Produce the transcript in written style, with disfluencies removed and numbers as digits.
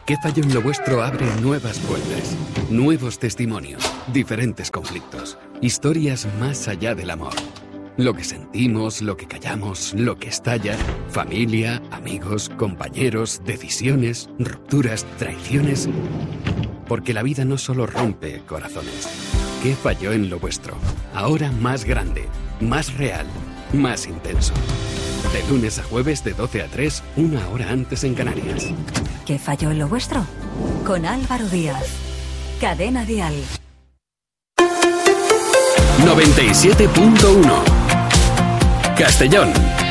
¿Qué falló en lo vuestro? Abre nuevas puertas, nuevos testimonios, diferentes conflictos, historias más allá del amor. Lo que sentimos, lo que callamos, lo que estalla, familia, amigos, compañeros, decisiones, rupturas, traiciones. Porque la vida no solo rompe corazones. ¿Qué falló en lo vuestro? Ahora más grande, más real, más intenso. De lunes a jueves de 12 a 3, 1 hora antes en Canarias. ¿Qué falló en lo vuestro? Con Álvaro Díaz. Cadena Dial. 97.1 Castellón.